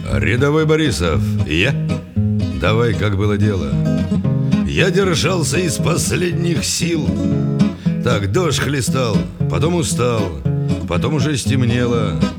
Рядовой Борисов, я? Давай, как было дело. Я держался из последних сил. Так дождь хлестал, потом устал, потом уже стемнело.